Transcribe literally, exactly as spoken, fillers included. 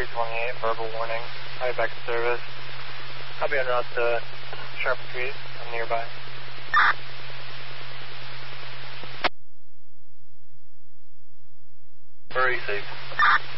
three twenty-eight, verbal warning. I'll be back in service. I'll be en route to Sharp Trees. I'm nearby. Very safe.